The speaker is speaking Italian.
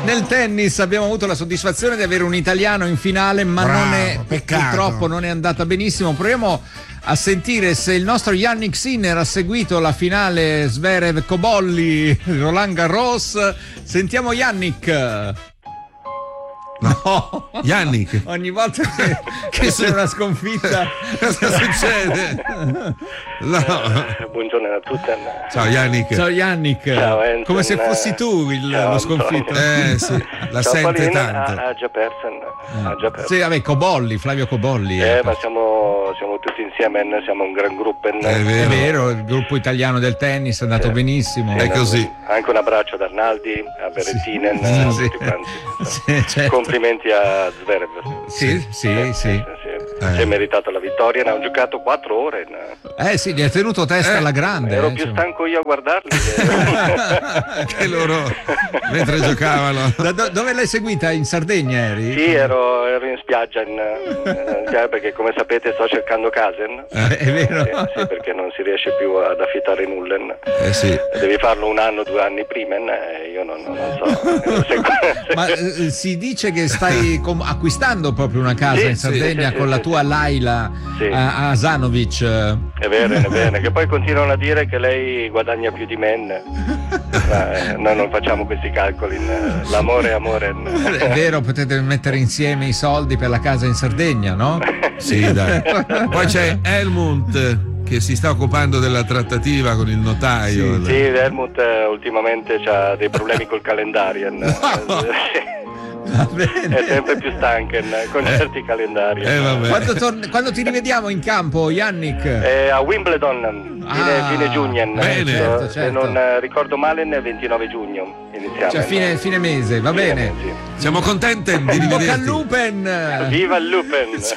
Nel tennis abbiamo avuto la soddisfazione di avere un italiano in finale, ma purtroppo non è andata benissimo. Proviamo a sentire se il nostro Yannick Sinner ha seguito la finale Zverev-Cobolli Roland Garros. Sentiamo Yannick. No, Yannick. Ogni volta che c'è una sconfitta, cosa succede? No. Buongiorno a tutti. Ciao Yannick. Ciao Yannick. Ciao, Enzo. Come se fossi tu lo sconfitto. Sì, la ciao, sente Paulina, tanto. ha già perso. Sì, vabbè, Cobolli, Flavio Cobolli. Ma siamo tutti insieme, siamo un gran gruppo. È vero, il gruppo italiano del tennis è andato benissimo. È così. Anche un abbraccio ad Arnaldi, a Berrettinen, tutti quanti. Sì, certo. Complimenti a Zverev. Sì. Si è meritato la vittoria, ne ha giocato 4 ore. Sì, gli ha tenuto testa alla grande. Ero più stanco io a guardarli che loro mentre giocavano. Dove l'hai seguita? In Sardegna eri? Sì, ero in spiaggia perché come sapete sto cercando case. È vero? Sì, perché non si riesce più ad affittare nulla. Sì. Devi farlo 1 anno, 2 anni prima, io non so. Ma si dice che stai acquistando proprio una casa in Sardegna con la tua Laila a Zanovic. È bene, che poi continuano a dire che lei guadagna più di me. Noi non facciamo questi calcoli, l'amore è amore. È vero, potete mettere insieme i soldi per la casa in Sardegna, no? Sì, dai. Poi c'è Helmut che si sta occupando della trattativa con il notaio. Sì, Helmut ultimamente ha dei problemi col calendario. È sempre più stanca con certi calendari. Quando ti rivediamo in campo, Yannick? A Wimbledon, fine giugno. Bene. Certo. Se non ricordo male, nel 29 giugno iniziamo. Cioè fine mese, va bene. Sì. Siamo contenti di rivederti. Bocca al lupen! Viva il lupen!